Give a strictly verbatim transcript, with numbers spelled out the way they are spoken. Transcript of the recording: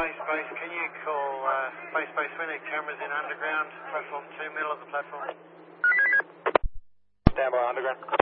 Base, base, can you call, uh, base, base, we need cameras in underground, platform two, middle of the platform. Stand by underground.